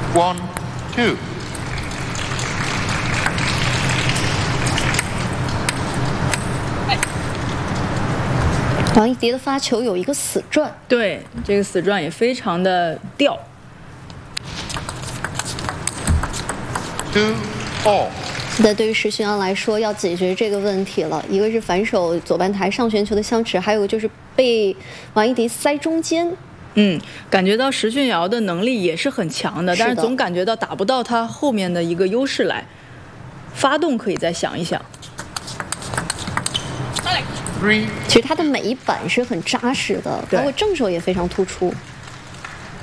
1, 2. 王一迪的发球有一个死转， 对，这个死转也非常的吊。 2, all. 现在对于石钧阳来说，要解决这个问题了。一个是反手左半台上旋球的相持，还有就是被王一迪塞中间。 感觉到石钧瑶的能力也是很强的，但是总感觉到打不到他后面的一个优势来。发动可以再想一想。 3. 其实他的每一板是很扎实的，包括正手也非常突出。